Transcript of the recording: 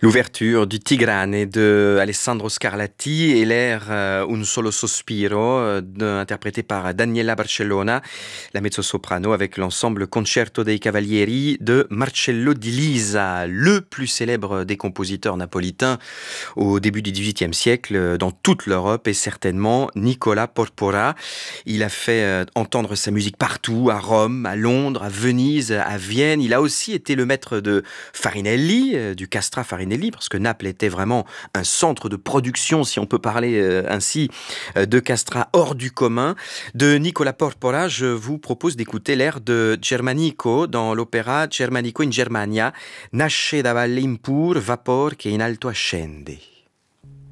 L'ouverture du Tigrane de Alessandro Scarlatti et l'air Un solo sospiro interprété par Daniela Barcellona, la mezzo-soprano avec l'ensemble Concerto dei Cavalieri de Marcello Di Lisa, le plus célèbre des compositeurs napolitains au début du XVIIIe siècle dans toute l'Europe et certainement Nicola Porpora. Il a fait entendre sa musique partout, à Rome, à Londres, à Venise, à Vienne. Il a aussi été le maître de Farinelli, du Castra Farinelli, parce que Naples était vraiment un centre de production, si on peut parler ainsi, de Castra hors du commun. De Nicola Porpora, je vous propose d'écouter l'air de Germanico dans l'opéra Germanico in Germania, Nasce da valle impur vapor che in alto ascende.